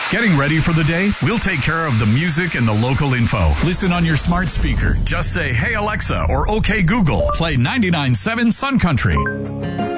Getting ready for the day? We'll take care of the music and the local info. Listen on your smart speaker. Just say, "Hey Alexa," or "Okay Google, play 99.7 Sun Country."